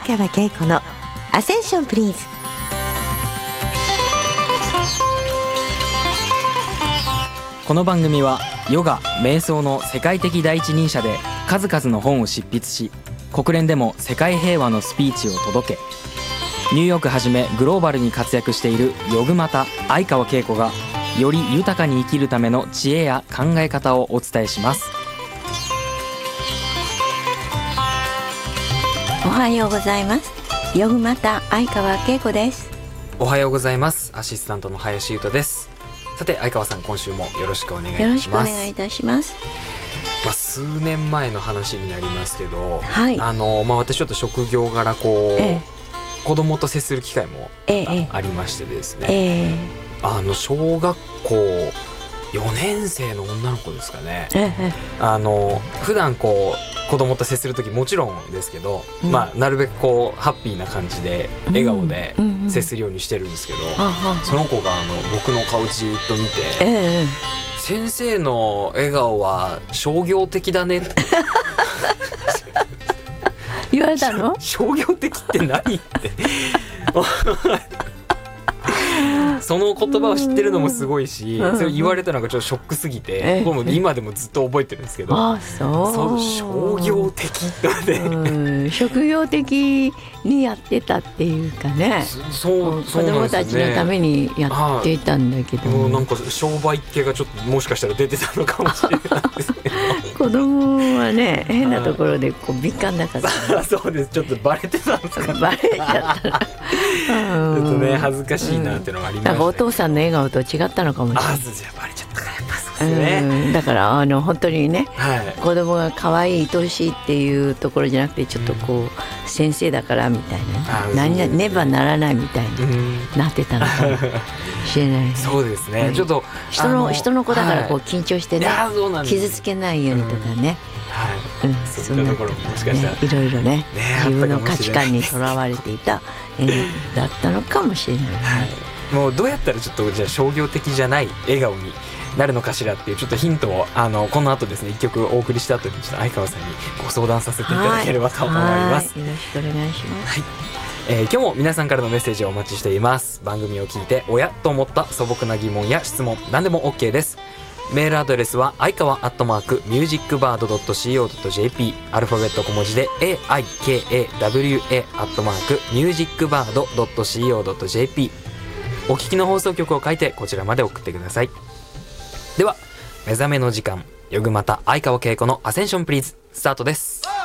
川恵子のアセンションプリーズ。 この番組はヨガ・瞑想の世界的第一人者で数々の本を執筆し、国連でも世界平和のスピーチを届け、ニューヨークはじめグローバルに活躍しているヨグマタ相川恵子がより豊かに生きるための知恵や考え方をお伝えします。 おはようございます。ヨグマタ相川恵子です。 おはようございます。アシスタントの林優斗です。さて相川さん、今週もよろしくお願いいたします。 よろしくお願いいたします。 数年前の話になりますけど、 はい、 私ちょっと職業柄子供と接する機会もありましてですね、小学校4年生の女の子ですかね、普段子供と接する時もちろんですけど、なるべくハッピーな感じで笑顔で接するようにしてるんですけど、その子が僕の顔じっと見て、先生の笑顔は商業的だねって言われたの？ 商業的って何ってその言葉を知ってるのもすごいし、それ言われたのがちょっとショックすぎて、今でもずっと覚えてるんですけど、そう商業的って職業的にやってたっていうかね、子供たちのためにやっていたんだけど、 なんか商売系がちょっともしかしたら出てたのかもしれないですけど子供はね、変なところで敏感だからそうです。ちょっとバレてたんですか？ バレちゃったちょっとね、恥ずかしいなっていうのがありました、 なんかお父さんの笑顔と違ったのかもしれない。 じゃあバレちゃったからやっぱそうですね。 だから本当にね、子供が可愛い愛しいっていうところじゃなくて、ちょっと先生だからみたいな、ねばならないみたいになってたのかもしれない、 そうですね、ちょっと人の子だから緊張してね、傷つけないようにとかね、 そういったところももしかしたらいろいろね、自分の価値観にとらわれていただったのかもしれない、 もうどうやったらちょっとじゃあ商業的じゃない笑顔になるのかしらっていうちょっとヒントをこの後ですね、一曲お送りした後にちょっと相川さんにご相談させていただければと思います。 よろしくお願いします。 今日も皆さんからのメッセージをお待ちしています。番組を聞いておやと思った素朴な疑問や質問、何でも OK です。メールアドレスは相川@musicbird.co.jp、 アルファベット小文字で aikawa@musicbird.co.jp、 お聞きの放送局を書いてこちらまで送ってください。では目覚めの時間、ヨグマタ相川恵子のアセンションプリーズ、スタートです。